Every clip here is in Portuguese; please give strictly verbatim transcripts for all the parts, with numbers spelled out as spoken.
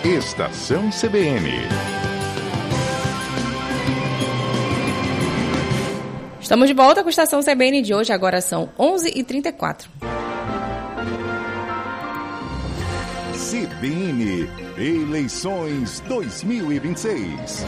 Estação C B N. Estamos de volta com a Estação C B N de hoje, agora são onze e trinta e quatro. C B N Eleições dois mil e vinte e seis.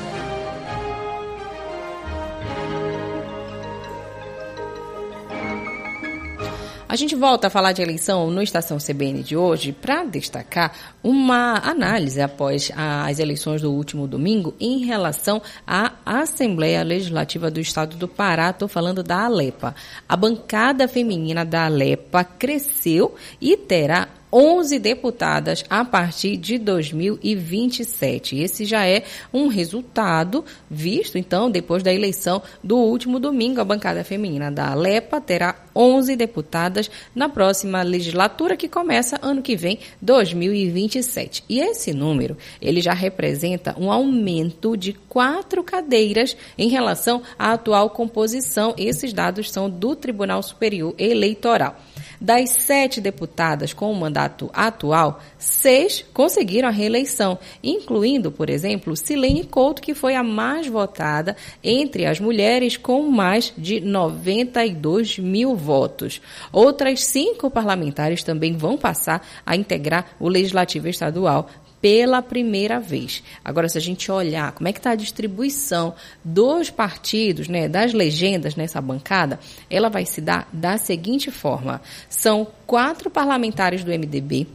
A gente volta a falar de eleição no Estação C B N de hoje para destacar uma análise após as eleições do último domingo em relação à Assembleia Legislativa do Estado do Pará. Estou falando da ALEPA. A bancada feminina da ALEPA cresceu e terá onze deputadas a partir de dois mil e vinte e sete. Esse já é um resultado visto, então, depois da eleição do último domingo. A bancada feminina da ALEPA terá onze deputadas na próxima legislatura, que começa ano que vem, dois mil e vinte e sete. E esse número, ele já representa um aumento de quatro cadeiras em relação à atual composição. Esses dados são do Tribunal Superior Eleitoral. Das sete deputadas com o mandato atual, seis conseguiram a reeleição, incluindo, por exemplo, Silene Couto, que foi a mais votada entre as mulheres, com mais de noventa e dois mil votos. Outras cinco parlamentares também vão passar a integrar o Legislativo Estadual pela primeira vez. Agora, se a gente olhar como é que está a distribuição dos partidos, né, das legendas nessa bancada, ela vai se dar da seguinte forma: são quatro parlamentares do M D B,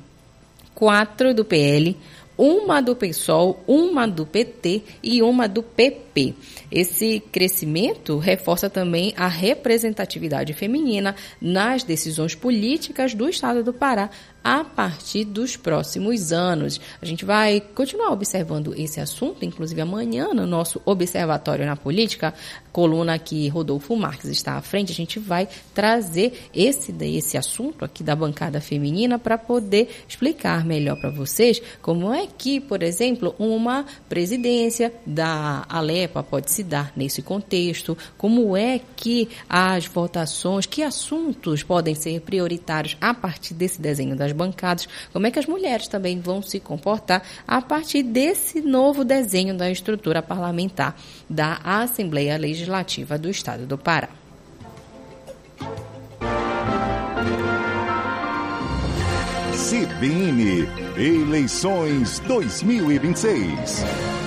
quatro do P L, uma do PSOL, uma do P T e uma do P P. Esse crescimento reforça também a representatividade feminina nas decisões políticas do Estado do Pará a partir dos próximos anos. A gente vai continuar observando esse assunto, inclusive amanhã no nosso Observatório na Política, coluna que Rodolfo Marques está à frente. A gente vai trazer esse, esse assunto aqui da bancada feminina para poder explicar melhor para vocês como é que, por exemplo, uma presidência da ALEPA pode se dar nesse contexto, como é que as votações, que assuntos podem ser prioritários a partir desse desenho das bancadas, como é que as mulheres também vão se comportar a partir desse novo desenho da estrutura parlamentar da Assembleia Legislativa do Estado do Pará. C B N Eleições dois mil e vinte e seis.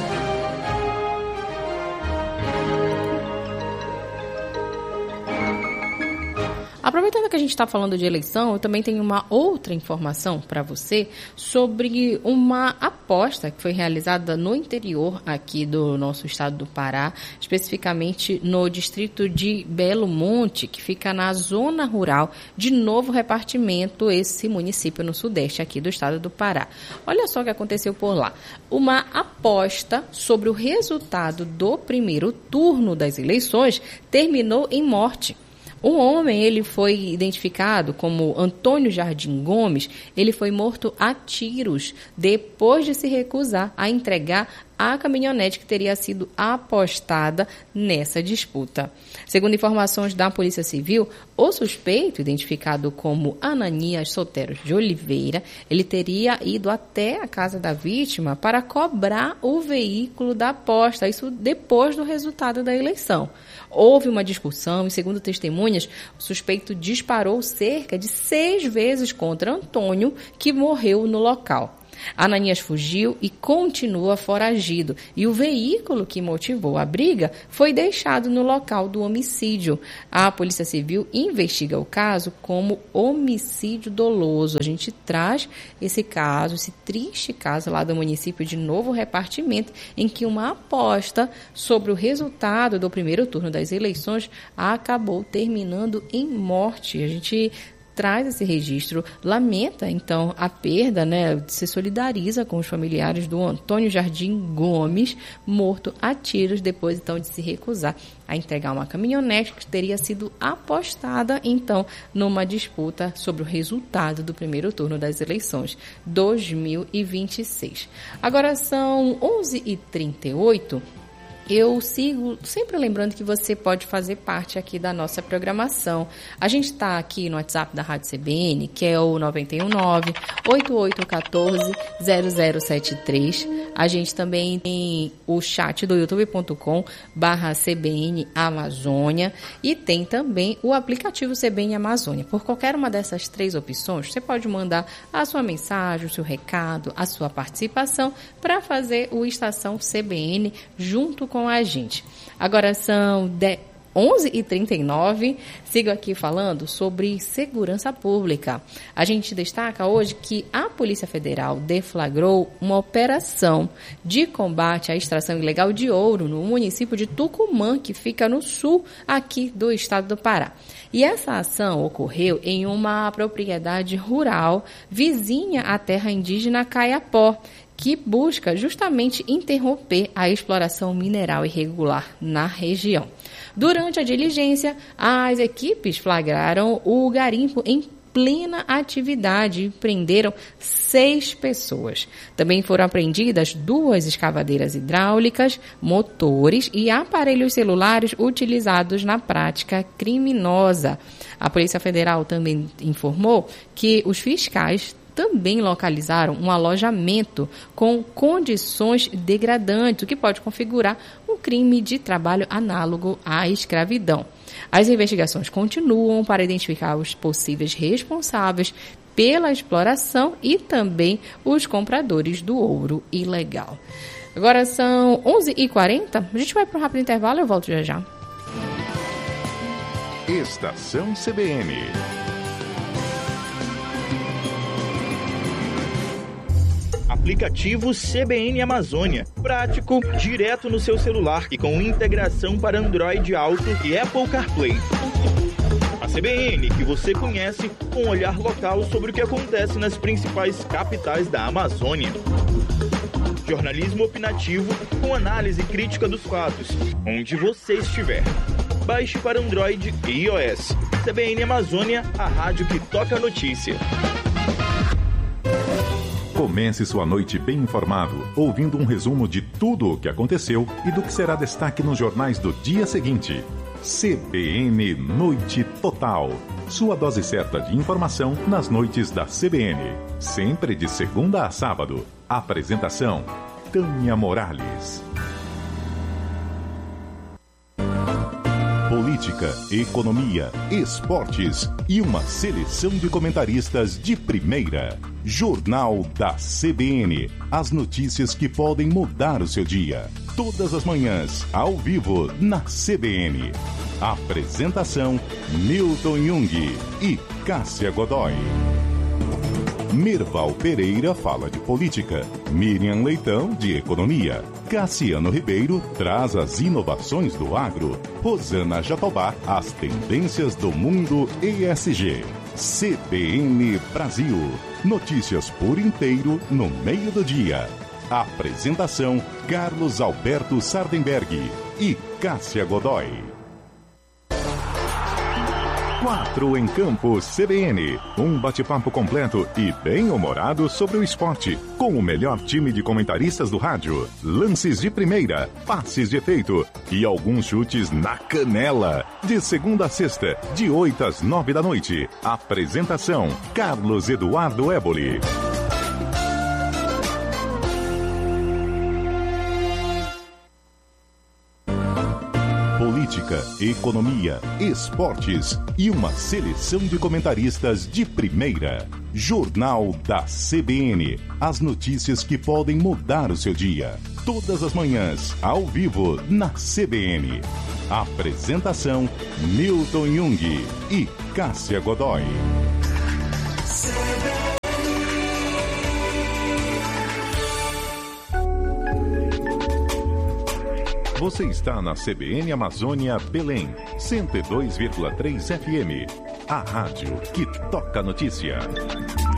Aproveitando que a gente está falando de eleição, eu também tenho uma outra informação para você sobre uma aposta que foi realizada no interior aqui do nosso estado do Pará, especificamente no distrito de Belo Monte, que fica na zona rural de Novo Repartimento, esse município no sudeste aqui do estado do Pará. Olha só o que aconteceu por lá. Uma aposta sobre o resultado do primeiro turno das eleições terminou em morte. Um homem, ele foi identificado como Antônio Jardim Gomes, ele foi morto a tiros depois de se recusar a entregar a caminhonete que teria sido apostada nessa disputa. Segundo informações da Polícia Civil, o suspeito, identificado como Ananias Soteros de Oliveira, ele teria ido até a casa da vítima para cobrar o veículo da aposta, isso depois do resultado da eleição. Houve uma discussão e, segundo testemunhas, o suspeito disparou cerca de seis vezes contra Antônio, que morreu no local. Ananias fugiu e continua foragido, e o veículo que motivou a briga foi deixado no local do homicídio. A Polícia Civil investiga o caso como homicídio doloso. A gente traz esse caso, esse triste caso lá do município de Novo Repartimento, em que uma aposta sobre o resultado do primeiro turno das eleições acabou terminando em morte. A gente traz esse registro, lamenta, então, a perda, né, se solidariza com os familiares do Antônio Jardim Gomes, morto a tiros depois, então, de se recusar a entregar uma caminhonete que teria sido apostada, então, numa disputa sobre o resultado do primeiro turno das eleições dois mil e vinte e seis. Agora são onze e trinta e oito. eu sigo sempre lembrando que você pode fazer parte aqui da nossa programação. A gente está aqui no WhatsApp da Rádio C B N, que é o nove um nove, oito oito um quatro, zero zero sete três. A gente também tem o chat do youtube ponto com barra C B N Amazônia e tem também o aplicativo C B N Amazônia. Por qualquer uma dessas três opções, você pode mandar a sua mensagem, o seu recado, a sua participação para fazer o Estação C B N junto com a gente. Agora são onze e trinta e nove, sigo aqui falando sobre segurança pública. A gente destaca hoje que a Polícia Federal deflagrou uma operação de combate à extração ilegal de ouro no município de Tucumã, que fica no sul aqui do estado do Pará. E essa ação ocorreu em uma propriedade rural vizinha à terra indígena Caiapó, que busca justamente interromper a exploração mineral irregular na região. Durante a diligência, as equipes flagraram o garimpo em plena atividade e prenderam seis pessoas. Também foram apreendidas duas escavadeiras hidráulicas, motores e aparelhos celulares utilizados na prática criminosa. A Polícia Federal também informou que os fiscais também localizaram um alojamento com condições degradantes, o que pode configurar um crime de trabalho análogo à escravidão. As investigações continuam para identificar os possíveis responsáveis pela exploração e também os compradores do ouro ilegal. Agora são onze e quarenta, a gente vai para um rápido intervalo e eu volto já já. Estação C B N. Aplicativo C B N Amazônia. Prático, direto no seu celular e com integração para Android Auto e Apple CarPlay. A C B N que você conhece, com um olhar local sobre o que acontece nas principais capitais da Amazônia. Jornalismo opinativo com análise crítica dos fatos, onde você estiver. Baixe para Android e iOS. C B N Amazônia, a rádio que toca a notícia. Comece sua noite bem informado, ouvindo um resumo de tudo o que aconteceu e do que será destaque nos jornais do dia seguinte. C B N Noite Total. Sua dose certa de informação nas noites da C B N. Sempre de segunda a sábado. Apresentação: Tânia Morales. Política, economia, esportes e uma seleção de comentaristas de primeira. Jornal da C B N. As notícias que podem mudar o seu dia. Todas as manhãs, ao vivo, na C B N. Apresentação: Newton Jung e Cássia Godoy. Merval Pereira fala de política, Miriam Leitão de economia, Cassiano Ribeiro traz as inovações do agro, Rosana Jatobá as tendências do mundo E S G. C B N Brasil, notícias por inteiro no meio do dia. Apresentação: Carlos Alberto Sardenberg e Cássia Godoy. Quatro em Campo C B N. Um bate-papo completo e bem-humorado sobre o esporte. Com o melhor time de comentaristas do rádio. Lances de primeira, passes de efeito e alguns chutes na canela. De segunda a sexta, de oito às nove da noite. Apresentação: Carlos Eduardo Éboli. Política, economia, esportes e uma seleção de comentaristas de primeira. Jornal da C B N. As notícias que podem mudar o seu dia. Todas as manhãs, ao vivo, na C B N. Apresentação: Newton Jung e Cássia Godoy. Você está na C B N Amazônia Belém, cento e dois vírgula três F M. A rádio que toca a notícia.